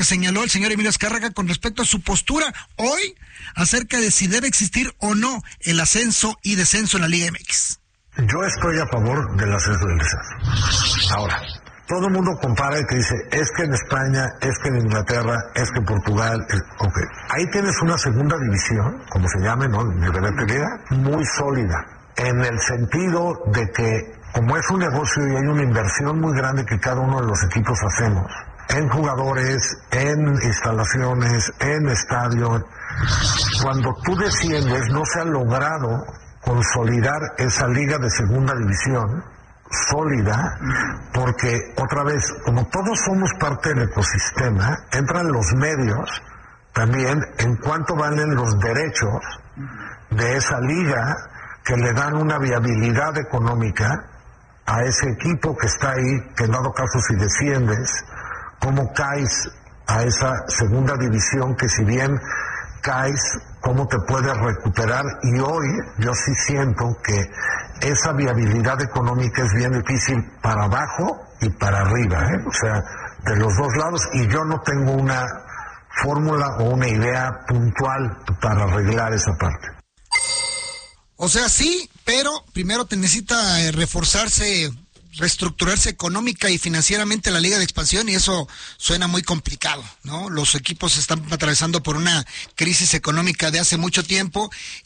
Señaló el señor Emilio Azcárraga con respecto a su postura hoy acerca de si debe existir o no el ascenso y descenso en la Liga MX. Yo estoy a favor del ascenso y del descenso. Ahora, todo el mundo compara y te dice, es que en España, es que en Inglaterra, es que en Portugal, ok. Ahí tienes una segunda división, como se llame, ¿no? De relatividad, muy sólida, en el sentido de que, como es un negocio y hay una inversión muy grande que cada uno de los equipos hacemos, en jugadores, en instalaciones, en estadio, cuando tú desciendes no se ha logrado consolidar esa liga de segunda división sólida, porque otra vez, como todos somos parte del ecosistema, entran los medios también en cuánto valen los derechos de esa liga que le dan una viabilidad económica a ese equipo que está ahí, que en dado caso si desciendes, cómo caes a esa segunda división que si bien caes, cómo te puedes recuperar. Y hoy yo sí siento que esa viabilidad económica es bien difícil para abajo y para arriba, ¿eh? O sea, de los dos lados, y yo no tengo una fórmula o una idea puntual para arreglar esa parte. O sea, sí, pero primero te necesita reforzarse, reestructurarse económica y financieramente la Liga de Expansión, y eso suena muy complicado, ¿no? Los equipos están atravesando por una crisis económica de hace mucho tiempo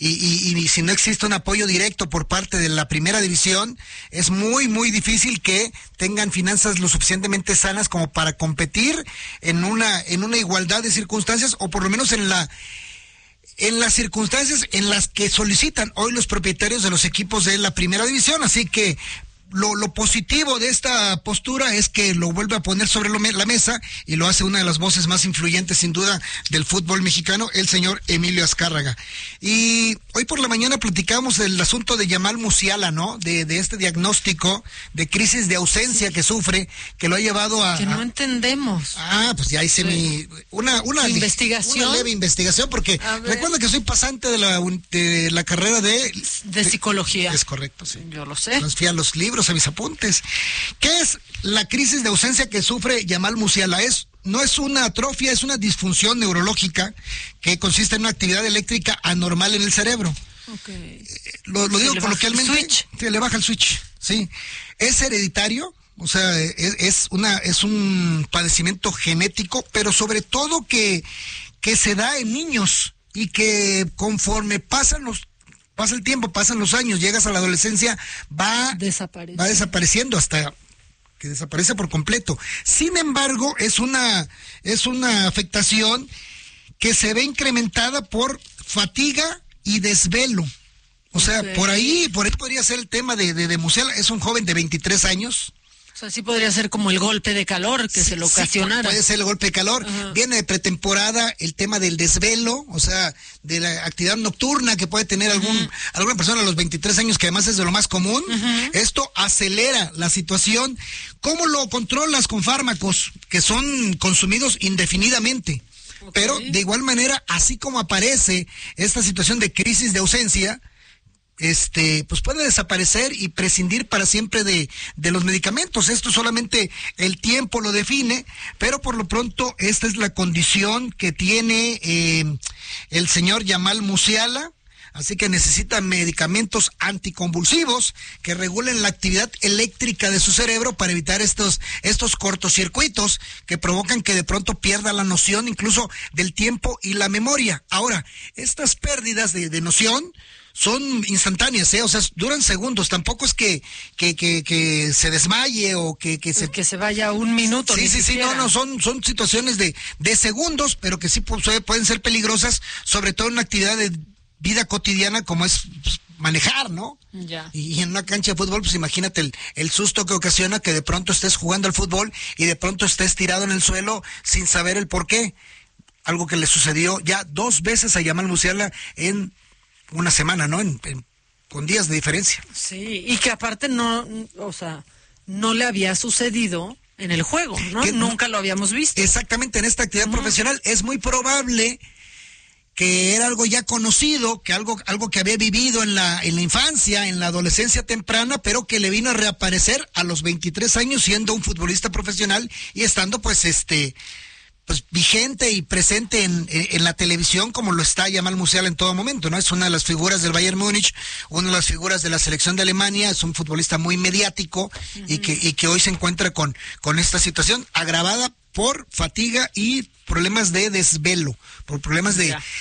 y si no existe un apoyo directo por parte de la primera división, es muy, muy difícil que tengan finanzas lo suficientemente sanas como para competir en una igualdad de circunstancias, o por lo menos en las circunstancias en las que solicitan hoy los propietarios de los equipos de la primera división. Así que lo positivo de esta postura es que lo vuelve a poner sobre la mesa y lo hace una de las voces más influyentes sin duda del fútbol mexicano, el señor Emilio Azcárraga. Y hoy por la mañana platicamos del asunto de Yamal Musiala, ¿no? De este diagnóstico de crisis de ausencia que sufre, que lo ha llevado a... Que no entendemos. Pues ya hice una investigación. Una leve investigación, porque recuerda que soy pasante de la carrera de psicología. Es correcto, sí. Yo lo sé. Entonces fui a los libros, a mis apuntes. ¿Qué es la crisis de ausencia que sufre Yamal Musiala? No es una atrofia, es una disfunción neurológica que consiste en una actividad electríca anormal en el cerebro. Okay. Lo digo coloquialmente. Se le baja el switch, sí. Es hereditario, o sea, es un padecimiento genético, pero sobre todo que se da en niños y que conforme pasa el tiempo, pasan los años, llegas a la adolescencia, va desapareciendo hasta que desaparece por completo. Sin embargo, es una afectación que se ve incrementada por fatiga y desvelo. O sea, por ahí podría ser el tema de Musiala. Es un joven de 23 años. O sea, sí podría ser como el golpe de calor que se lo ocasionara. Puede ser el golpe de calor. Ajá. Viene de pretemporada el tema del desvelo, o sea, de la actividad nocturna que puede tener alguna persona a los 23 años, que además es de lo más común. Esto acelera la situación. ¿Cómo lo controlas? Con fármacos que son consumidos indefinidamente. Okay. Pero de igual manera, así como aparece esta situación de crisis de ausencia, pues puede desaparecer y prescindir para siempre de los medicamentos. Esto solamente el tiempo lo define, pero por lo pronto esta es la condición que tiene el señor Yamal Musiala. Así que necesita medicamentos anticonvulsivos que regulen la actividad eléctrica de su cerebro para evitar estos cortocircuitos que provocan que de pronto pierda la noción incluso del tiempo y la memoria. Ahora, estas pérdidas de noción son instantáneas, o sea, duran segundos. Tampoco es que se desmaye o que se vaya un minuto. Sí, no, son situaciones de segundos, pero que sí pueden ser peligrosas, sobre todo en una actividad de vida cotidiana como es manejar, ¿no? Ya. Y en una cancha de fútbol, pues imagínate el susto que ocasiona que de pronto estés jugando al fútbol y de pronto estés tirado en el suelo sin saber el por qué. Algo que le sucedió ya 2 veces a Yamal Musiala en una semana, ¿no? Con días de diferencia. Sí, y que aparte no le había sucedido en el juego, ¿no? Que nunca lo habíamos visto. Exactamente, en esta actividad profesional es muy probable que era algo ya conocido, que algo que había vivido en la infancia, en la adolescencia temprana, pero que le vino a reaparecer a los 23 años siendo un futbolista profesional y estando pues vigente y presente en la televisión como lo está Yamal Musiala en todo momento, ¿no? Es una de las figuras del Bayern Múnich, una de las figuras de la selección de Alemania, es un futbolista muy mediático y que hoy se encuentra con esta situación agravada por fatiga y problemas de desvelo, por problemas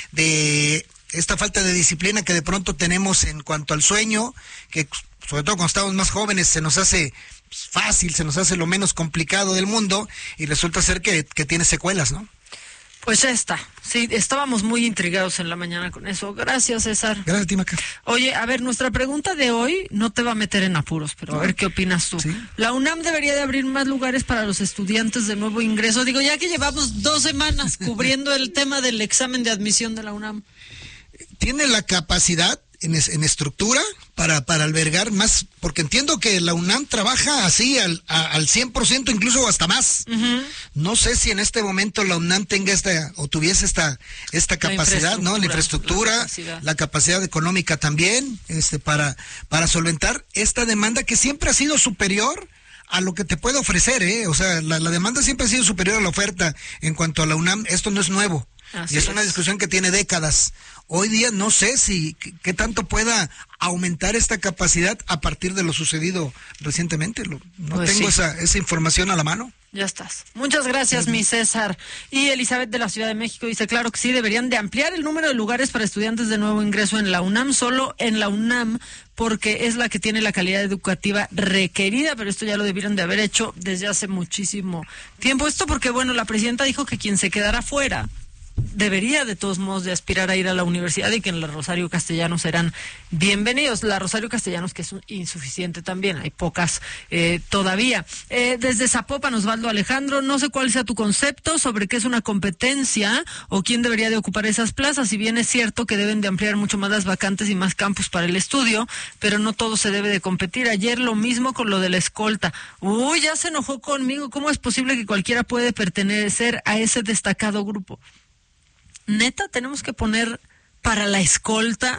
de esta falta de disciplina que de pronto tenemos en cuanto al sueño, que sobre todo cuando estamos más jóvenes se nos hace fácil, se nos hace lo menos complicado del mundo y resulta ser que tiene secuelas, ¿no? Pues ya está. Sí, estábamos muy intrigados en la mañana con eso. Gracias, César. Gracias a ti, Maca. Oye, a ver, nuestra pregunta de hoy no te va a meter en apuros, pero a ver qué opinas tú. ¿Sí? La UNAM debería de abrir más lugares para los estudiantes de nuevo ingreso. Digo, ya que llevamos 2 semanas cubriendo el tema del examen de admisión de la UNAM. Tiene la capacidad en estructura para albergar más, porque entiendo que la UNAM trabaja así al 100%, incluso hasta más. No sé si en este momento la UNAM tenga tuviese esta capacidad, ¿no? La infraestructura, la capacidad económica también, para solventar esta demanda que siempre ha sido superior a lo que te puede ofrecer, O sea, la demanda siempre ha sido superior a la oferta en cuanto a la UNAM. Esto no es nuevo. Y es una discusión que tiene décadas. Hoy día no sé qué tanto pueda aumentar esta capacidad a partir de lo sucedido recientemente. No tengo esa información a la mano. Ya estás. Muchas gracias, mi César. Y Elizabeth de la Ciudad de México dice, claro que sí, deberían de ampliar el número de lugares para estudiantes de nuevo ingreso en la UNAM, solo en la UNAM, porque es la que tiene la calidad educativa requerida, pero esto ya lo debieron de haber hecho desde hace muchísimo tiempo. Esto porque, bueno, la presidenta dijo que quien se quedara fuera debería de todos modos de aspirar a ir a la universidad y que en la Rosario Castellanos serán bienvenidos. La Rosario Castellanos que es insuficiente también, hay pocas todavía. Desde Zapopan, Osvaldo Alejandro, no sé cuál sea tu concepto sobre qué es una competencia o quién debería de ocupar esas plazas, si bien es cierto que deben de ampliar mucho más las vacantes y más campus para el estudio, pero no todo se debe de competir. Ayer lo mismo con lo de la escolta. Uy, ya se enojó conmigo. ¿Cómo es posible que cualquiera puede pertenecer a ese destacado grupo? Neta, tenemos que poner para la escolta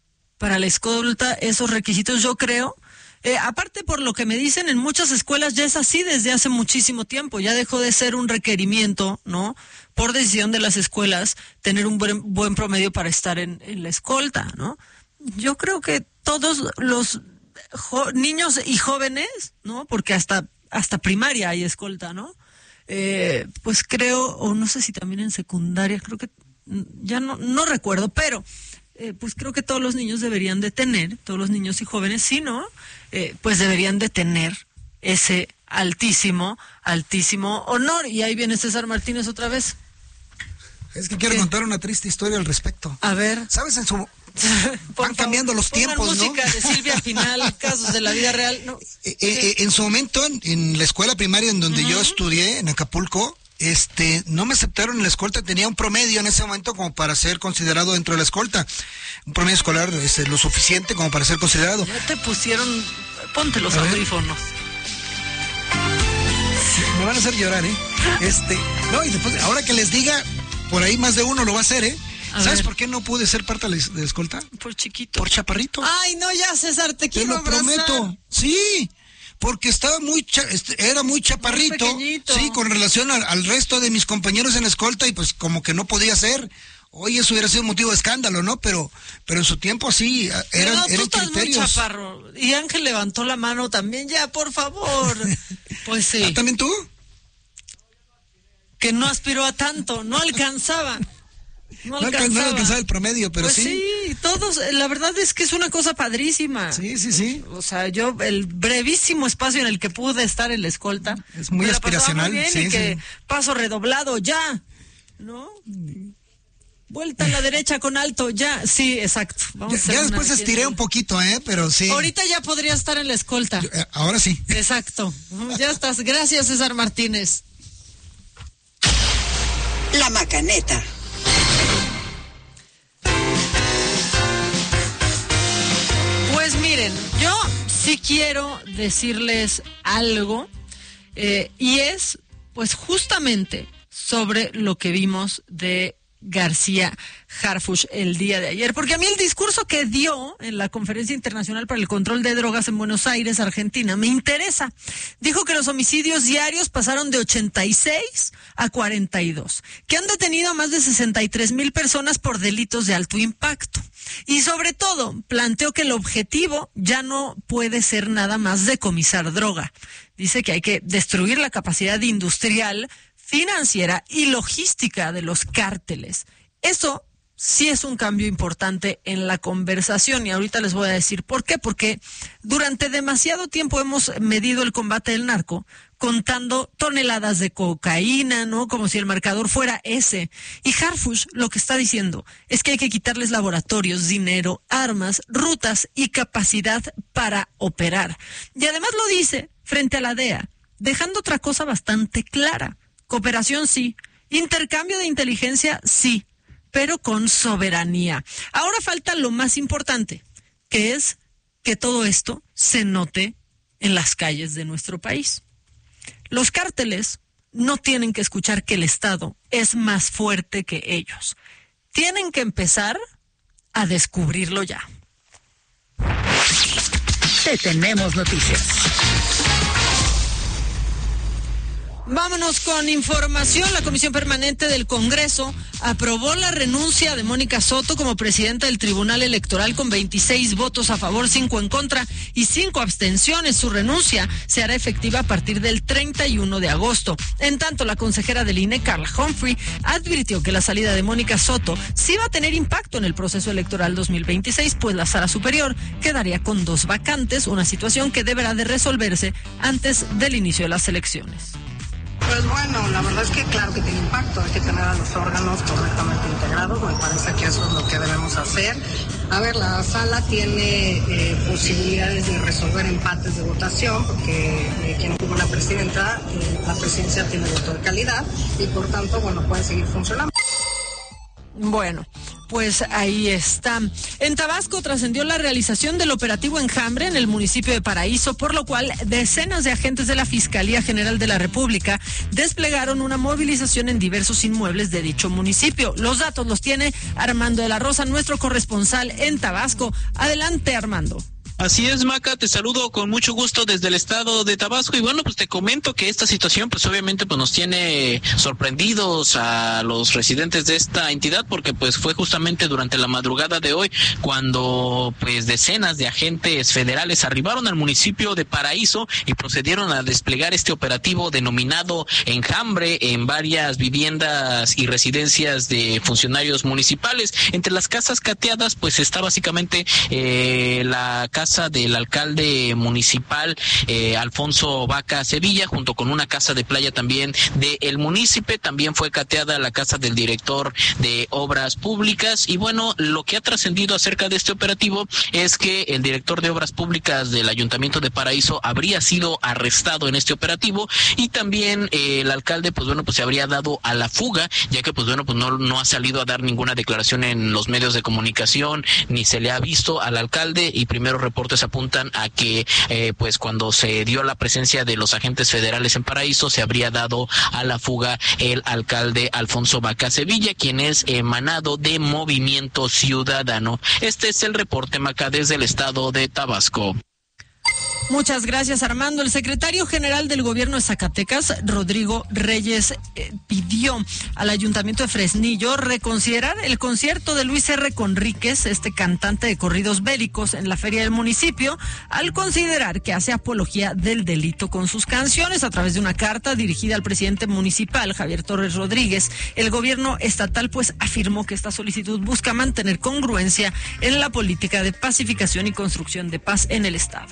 esos requisitos, yo creo. Aparte, por lo que me dicen, en muchas escuelas ya es así desde hace muchísimo tiempo. Ya dejó de ser un requerimiento, ¿no? Por decisión de las escuelas, tener un buen promedio para estar en la escolta, ¿no? Yo creo que todos los niños y jóvenes, ¿no? Porque hasta primaria hay escolta, ¿no? Pues creo, o no sé si también en secundaria, creo que ya no recuerdo, pero pues creo que todos los niños deberían de tener, todos los niños y jóvenes, sí, ¿no? Pues deberían de tener ese altísimo honor. Y ahí viene César Martínez otra vez. Es que quiero contar una triste historia al respecto. A ver. ¿Sabes? Van cambiando los tiempos, ¿no? Música de Silvia Pinal, casos de la vida real. No. En su momento, en la escuela primaria en donde yo estudié, en Acapulco, no me aceptaron en la escolta. Tenía un promedio en ese momento como para ser considerado dentro de la escolta. Un promedio escolar lo suficiente como para ser considerado. Ya te pusieron, ponte los audífonos. Sí, me van a hacer llorar, No, y después, ahora que les diga, por ahí más de uno lo va a hacer, ¿Sabes por qué no pude ser parte de la escolta? Por chiquito. Por chaparrito. Ay, no, ya, César, te quiero abrazar. Te lo prometo. Sí, porque estaba era muy chaparrito. Muy sí, con relación al resto de mis compañeros en la escolta y pues como que no podía ser. Hoy eso hubiera sido motivo de escándalo, ¿no? Pero en su tiempo sí, eran tú estás criterios. Muy chaparro. Y Ángel levantó la mano también, ya, por favor. Pues sí. ¿Ah, también tú? Que no aspiró a tanto, no alcanzaba. No alcanzaba el promedio, pero pues sí, todos, la verdad es que es una cosa padrísima. Sí. O sea, yo, el brevísimo espacio en el que pude estar en la escolta. Es muy aspiracional. Muy bien, y que paso redoblado, ya, ¿no? Vuelta a la derecha con alto, ya. Sí, exacto. Ya después estiré un poquito, pero sí. Ahorita ya podría estar en la escolta. Ahora sí. Exacto. Ya estás. Gracias, César Martínez. La Macaneta. Pues miren, yo sí quiero decirles algo, y es, pues justamente sobre lo que vimos de García Harfuch el día de ayer, porque a mí el discurso que dio en la Conferencia Internacional para el Control de Drogas en Buenos Aires, Argentina, me interesa. Dijo que los homicidios diarios pasaron de 86 a 42, que han detenido a más de 63,000 personas por delitos de alto impacto. Y sobre todo, planteó que el objetivo ya no puede ser nada más decomisar droga. Dice que hay que destruir la capacidad industrial, financiera y logística de los cárteles. Eso sí es un cambio importante en la conversación y ahorita les voy a decir por qué. Porque durante demasiado tiempo hemos medido el combate del narco contando toneladas de cocaína, ¿no? Como si el marcador fuera ese. Y Harfuch lo que está diciendo es que hay que quitarles laboratorios, dinero, armas, rutas y capacidad para operar. Y además lo dice frente a la DEA, dejando otra cosa bastante clara. Cooperación sí, intercambio de inteligencia sí, pero con soberanía. Ahora falta lo más importante, que es que todo esto se note en las calles de nuestro país. Los cárteles no tienen que escuchar que el Estado es más fuerte que ellos. Tienen que empezar a descubrirlo ya. Te tenemos noticias. Vámonos con información. La Comisión Permanente del Congreso aprobó la renuncia de Mónica Soto como presidenta del Tribunal Electoral con 26 votos a favor, 5 en contra y 5 abstenciones. Su renuncia se hará efectiva a partir del 31 de agosto. En tanto, la consejera del INE, Carla Humphrey, advirtió que la salida de Mónica Soto sí va a tener impacto en el proceso electoral 2026, pues la Sala Superior quedaría con 2 vacantes, una situación que deberá de resolverse antes del inicio de las elecciones. Pues bueno, la verdad es que claro que tiene impacto, hay que tener a los órganos correctamente integrados, me parece que eso es lo que debemos hacer. A ver, la sala tiene posibilidades de resolver empates de votación, porque quien ocupa la presidencia tiene voto de calidad y por tanto, bueno, puede seguir funcionando. Bueno, pues ahí está. En Tabasco trascendió la realización del operativo Enjambre en el municipio de Paraíso, por lo cual decenas de agentes de la Fiscalía General de la República desplegaron una movilización en diversos inmuebles de dicho municipio. Los datos los tiene Armando de la Rosa, nuestro corresponsal en Tabasco. Adelante, Armando. Así es, Maca, te saludo con mucho gusto desde el estado de Tabasco y bueno, pues te comento que esta situación pues obviamente pues nos tiene sorprendidos a los residentes de esta entidad, porque pues fue justamente durante la madrugada de hoy cuando pues decenas de agentes federales arribaron al municipio de Paraíso y procedieron a desplegar este operativo denominado Enjambre en varias viviendas y residencias de funcionarios municipales. Entre las casas cateadas pues está básicamente la casa del alcalde municipal Alfonso Vaca Sevilla, junto con una casa de playa también del municipio. También fue cateada la casa del director de Obras Públicas y bueno, lo que ha trascendido acerca de este operativo es que el director de Obras Públicas del Ayuntamiento de Paraíso habría sido arrestado en este operativo y también el alcalde pues bueno, pues se habría dado a la fuga, ya que pues bueno, pues no ha salido a dar ninguna declaración en los medios de comunicación, ni se le ha visto al alcalde. Y primero reportes apuntan a que pues cuando se dio la presencia de los agentes federales en Paraíso se habría dado a la fuga el alcalde Alfonso Vaca Sevilla, quien es emanado de Movimiento Ciudadano. Este es el reporte, Maca, desde el estado de Tabasco. Muchas gracias, Armando. El secretario general del gobierno de Zacatecas, Rodrigo Reyes, pidió al Ayuntamiento de Fresnillo reconsiderar el concierto de Luis R. Conríquez, este cantante de corridos bélicos, en la feria del municipio, al considerar que hace apología del delito con sus canciones. A través de una carta dirigida al presidente municipal, Javier Torres Rodríguez, el gobierno estatal pues afirmó que esta solicitud busca mantener congruencia en la política de pacificación y construcción de paz en el estado.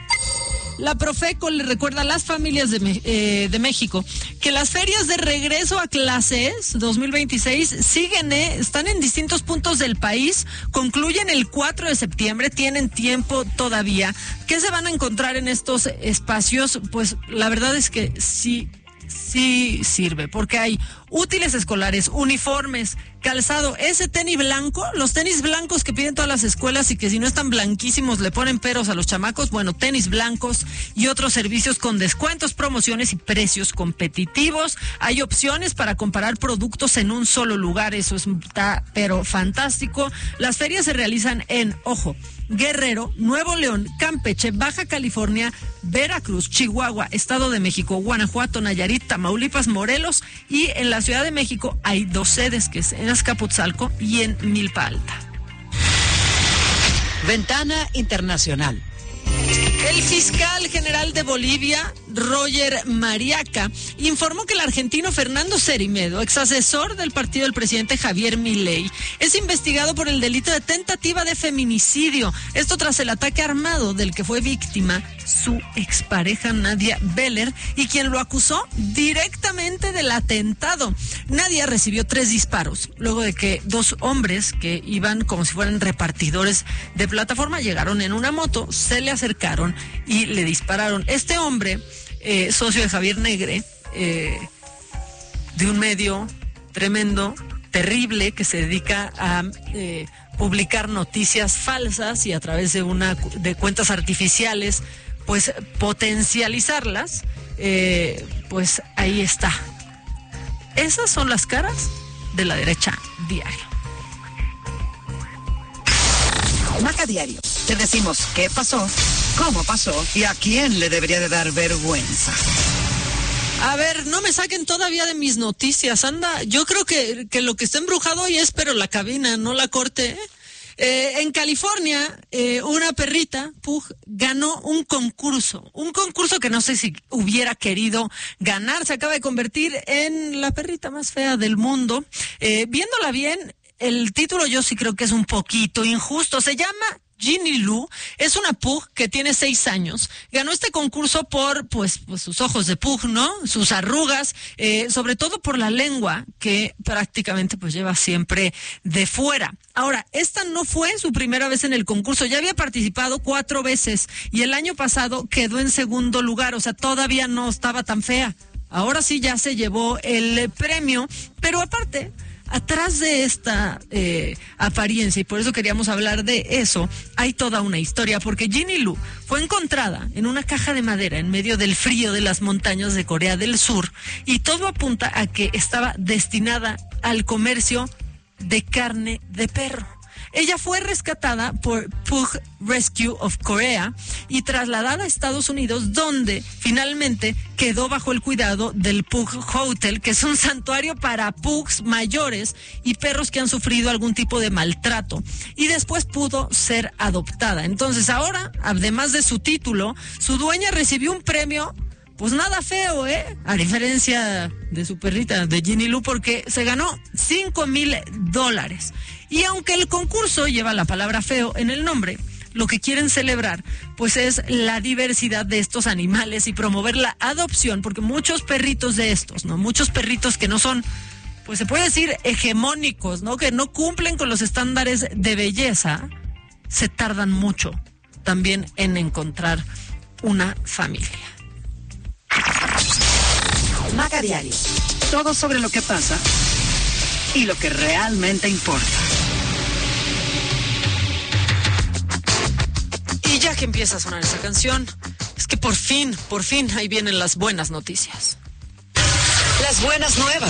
La Profeco le recuerda a las familias de México que las ferias de regreso a clases 2026 están en distintos puntos del país, concluyen el 4 de septiembre, tienen tiempo todavía. ¿Qué se van a encontrar en estos espacios? Pues la verdad es que sí sirve, porque hay útiles escolares, uniformes, calzado, ese tenis blanco, los tenis blancos que piden todas las escuelas y que si no están blanquísimos le ponen peros a los chamacos, bueno, tenis blancos y otros servicios con descuentos, promociones y precios competitivos. Hay opciones para comparar productos en un solo lugar, eso está pero fantástico. Las ferias se realizan en, ojo, Guerrero, Nuevo León, Campeche, Baja California, Veracruz, Chihuahua, Estado de México, Guanajuato, Nayarit, Tamaulipas, Morelos, y en la Ciudad de México hay 2 sedes, que es en Azcapotzalco y en Milpa Alta. Ventana Internacional. El fiscal general de Bolivia, Roger Mariaca, informó que el argentino Fernando Cerimedo, ex asesor del partido del presidente Javier Milei, es investigado por el delito de tentativa de feminicidio. Esto tras el ataque armado del que fue víctima su expareja Nadia Beller y quien lo acusó directamente del atentado. Nadia recibió 3 disparos, luego de que 2 hombres que iban como si fueran repartidores de plataforma llegaron en una moto, se le acercaron y le dispararon. Este hombre, socio de Javier Negre, de un medio tremendo, terrible, que se dedica a publicar noticias falsas y a través de cuentas artificiales, pues potencializarlas, pues ahí está. Esas son las caras de la derecha diario. Maca Diario. Te decimos qué pasó, cómo pasó y a quién le debería de dar vergüenza. A ver, no me saquen todavía de mis noticias. Anda, yo creo que lo que está embrujado hoy es, pero la cabina, no la corte, ¿eh? En California, una perrita, Pug, ganó un concurso que no sé si hubiera querido ganar. Se acaba de convertir en la perrita más fea del mundo. Viéndola bien, el título yo sí creo que es un poquito injusto. Se llama Ginny Lou, es una pug que tiene 6 años. Ganó este concurso por pues sus ojos de pug, ¿no? Sus arrugas, sobre todo por la lengua, que prácticamente pues lleva siempre de fuera. Ahora, esta no fue su primera vez en el concurso, ya había participado 4 veces y el año pasado quedó en segundo lugar, o sea, todavía no estaba tan fea. Ahora sí ya se llevó el premio, pero aparte, atrás de esta apariencia, y por eso queríamos hablar de eso, hay toda una historia, porque Ginny Lou fue encontrada en una caja de madera en medio del frío de las montañas de Corea del Sur, y todo apunta a que estaba destinada al comercio de carne de perro. Ella fue rescatada por Pug Rescue of Korea y trasladada a Estados Unidos, donde finalmente quedó bajo el cuidado del Pug Hotel, que es un santuario para pugs mayores y perros que han sufrido algún tipo de maltrato. Y después pudo ser adoptada. Entonces ahora, además de su título, su dueña recibió un premio, pues nada feo, a diferencia de su perrita, de Ginny Lou, porque se ganó $5,000. Y aunque el concurso lleva la palabra feo en el nombre, lo que quieren celebrar pues es la diversidad de estos animales y promover la adopción, porque muchos perritos de estos, ¿no? Muchos perritos que no son, pues se puede decir, hegemónicos, ¿no? Que no cumplen con los estándares de belleza, se tardan mucho también en encontrar una familia. Maca Diario. Todo sobre lo que pasa y lo que realmente importa. Y ya que empieza a sonar esa canción, es que por fin, ahí vienen las buenas noticias. Las buenas nuevas.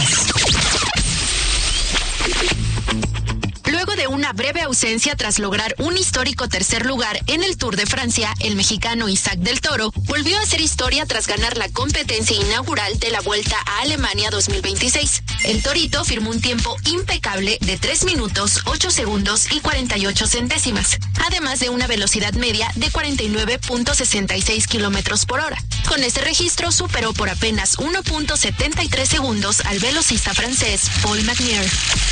Luego de una breve ausencia tras lograr un histórico tercer lugar en el Tour de Francia, el mexicano Isaac del Toro volvió a hacer historia tras ganar la competencia inaugural de la Vuelta a Alemania 2026. El Torito firmó un tiempo impecable de 3 minutos, 8 segundos y 48 centésimas, además de una velocidad media de 49.66 kilómetros por hora. Con ese registro superó por apenas 1.73 segundos al velocista francés Paul Magnier.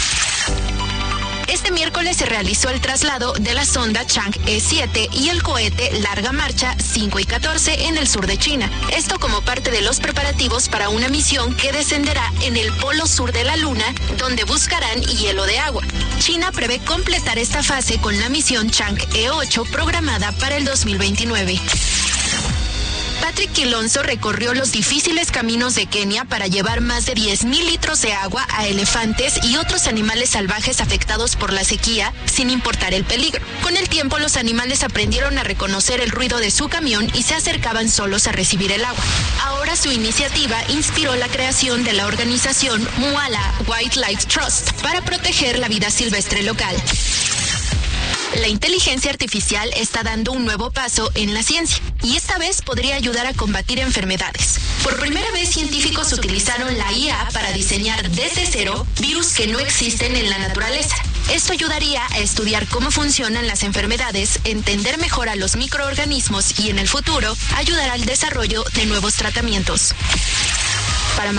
Este miércoles se realizó el traslado de la sonda Chang'e 7 y el cohete Larga Marcha 5 y 14 en el sur de China. Esto como parte de los preparativos para una misión que descenderá en el polo sur de la Luna, donde buscarán hielo de agua. China prevé completar esta fase con la misión Chang'e 8 programada para el 2029. Patrick Kilonzo recorrió los difíciles caminos de Kenia para llevar más de 10,000 litros de agua a elefantes y otros animales salvajes afectados por la sequía, sin importar el peligro. Con el tiempo, los animales aprendieron a reconocer el ruido de su camión y se acercaban solos a recibir el agua. Ahora su iniciativa inspiró la creación de la organización Moala Wildlife Trust para proteger la vida silvestre local. La inteligencia artificial está dando un nuevo paso en la ciencia y esta vez podría ayudar a combatir enfermedades. Por primera vez, científicos utilizaron la IA para diseñar desde cero virus que no existen en la naturaleza. Esto ayudaría a estudiar cómo funcionan las enfermedades, entender mejor a los microorganismos y en el futuro ayudar al desarrollo de nuevos tratamientos.